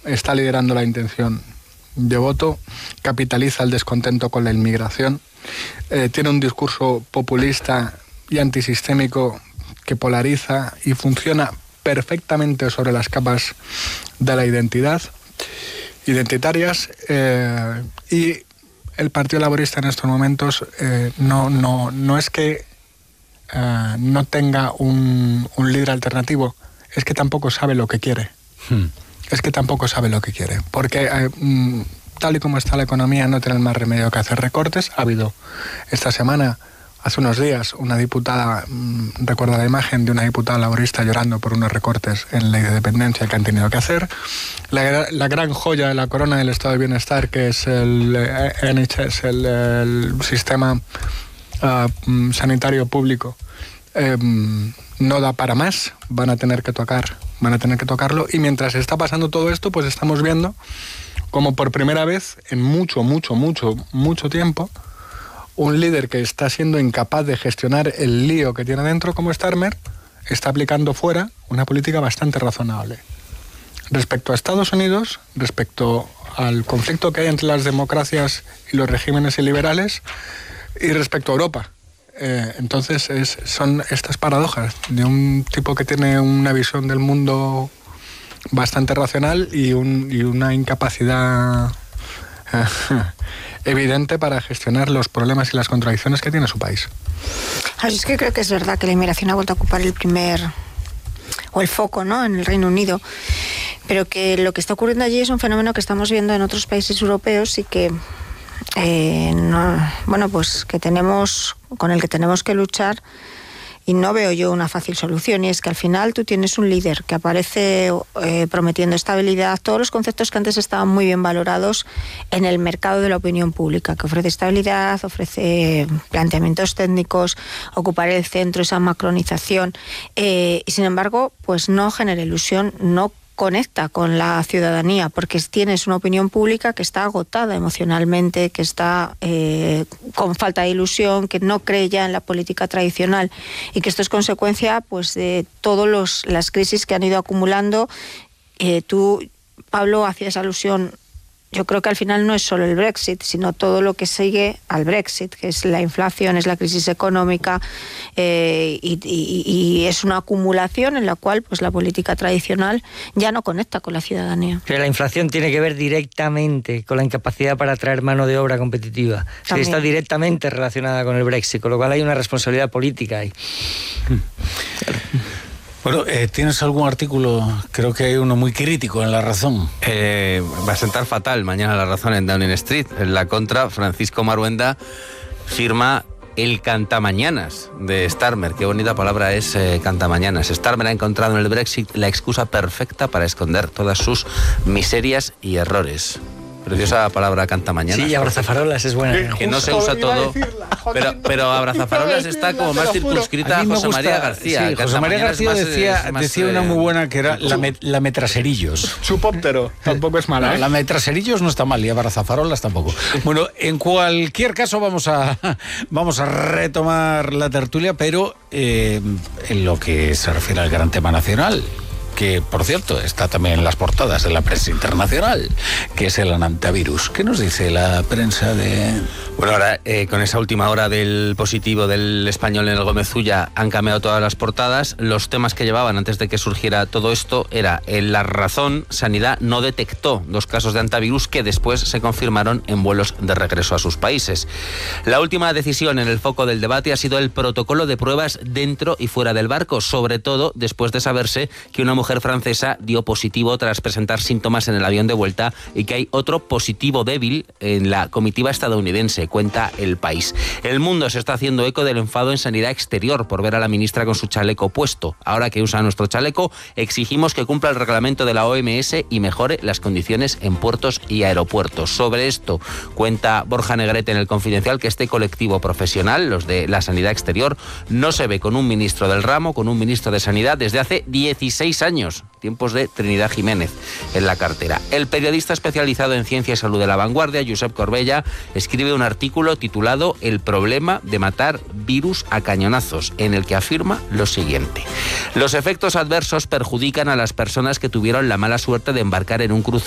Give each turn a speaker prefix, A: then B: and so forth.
A: está liderando la intención de voto, capitaliza el descontento con la inmigración, tiene un discurso populista y antisistémico que polariza y funciona perfectamente sobre las capas de la identitarias, y el Partido Laborista en estos momentos no es que no tenga un líder alternativo, es que tampoco sabe lo que quiere. Porque tal y como está la economía, no tienen más remedio que hacer recortes. Ha habido esta semana, hace unos días, una diputada, recuerdo la imagen de una diputada laborista llorando por unos recortes en la dependencia que han tenido que hacer. La gran joya de la corona del estado de bienestar, que es el NHS, el sistema sanitario público, no da para más, van a tener que tocarlo, y mientras está pasando todo esto, pues estamos viendo como por primera vez en mucho tiempo, un líder que está siendo incapaz de gestionar el lío que tiene dentro, como Starmer, está aplicando fuera una política bastante razonable. Respecto a Estados Unidos, respecto al conflicto que hay entre las democracias y los regímenes iliberales, y respecto a Europa. Entonces son estas paradojas de un tipo que tiene una visión del mundo bastante racional y una incapacidad evidente para gestionar los problemas y las contradicciones que tiene su país.
B: Es que creo que es verdad que la inmigración ha vuelto a ocupar el foco, ¿no?, en el Reino Unido, pero que lo que está ocurriendo allí es un fenómeno que estamos viendo en otros países europeos y que con el que tenemos que luchar, y no veo yo una fácil solución, y es que al final tú tienes un líder que aparece prometiendo estabilidad, todos los conceptos que antes estaban muy bien valorados en el mercado de la opinión pública, que ofrece estabilidad, ofrece planteamientos técnicos, ocupar el centro, esa macronización, y sin embargo pues no genera ilusión, no conecta con la ciudadanía, porque tienes una opinión pública que está agotada emocionalmente, que está con falta de ilusión, que no cree ya en la política tradicional, y que esto es consecuencia pues de todas las crisis que han ido acumulando. Tú, Pablo, hacías alusión. Yo creo que al final no es solo el Brexit, sino todo lo que sigue al Brexit, que es la inflación, es la crisis económica, y es una acumulación en la cual pues la política tradicional ya no conecta con la ciudadanía.
C: Pero la inflación tiene que ver directamente con la incapacidad para atraer mano de obra competitiva. Está directamente relacionada con el Brexit, con lo cual hay una responsabilidad política ahí.
D: Bueno, ¿tienes algún artículo? Creo que hay uno muy crítico en La Razón.
E: Va a sentar fatal mañana La Razón en Downing Street. En la contra, Francisco Maruenda firma el cantamañanas de Starmer. Qué bonita palabra es cantamañanas. Starmer ha encontrado en el Brexit la excusa perfecta para esconder todas sus miserias y errores. Preciosa palabra cantamañanas.
C: Sí, abrazafarolas es buena.
E: Que no se usa todo. Pero abrazafarolas está como más circunscrita a José María García.
D: Sí, José María García decía una muy buena que era la metraserillos.
A: Chupóptero, tampoco es mala.
D: La metraserillos no está mal, y abrazafarolas tampoco. Bueno, en cualquier caso vamos a retomar la tertulia, pero en lo que se refiere al gran tema nacional, que, por cierto, está también en las portadas de la prensa internacional, que es el anantavirus. ¿Qué nos dice la prensa de...?
E: Bueno, ahora con esa última hora del positivo del Español en el Gómez Ulla han cambiado todas las portadas. Los temas que llevaban antes de que surgiera todo esto era en La Razón, Sanidad no detectó 2 casos de antivirus que después se confirmaron en vuelos de regreso a sus países. La última decisión en el foco del debate ha sido el protocolo de pruebas dentro y fuera del barco, sobre todo después de saberse que una mujer francesa dio positivo tras presentar síntomas en el avión de vuelta y que hay otro positivo débil en la comitiva estadounidense, cuenta El País. El Mundo se está haciendo eco del enfado en Sanidad Exterior por ver a la ministra con su chaleco puesto. Ahora que usa nuestro chaleco, exigimos que cumpla el reglamento de la OMS y mejore las condiciones en puertos y aeropuertos. Sobre esto cuenta Borja Negrete en El Confidencial que este colectivo profesional, los de la Sanidad Exterior, no se ve con un ministro del ramo, con un ministro de Sanidad desde hace 16 años. Tiempos de Trinidad Jiménez en la cartera. El periodista especializado en ciencia y salud de La Vanguardia, Josep Corbella, escribe un artículo titulado El problema de matar virus a cañonazos, en el que afirma lo siguiente: los efectos adversos perjudican a las personas que tuvieron la mala suerte de embarcar en un crucero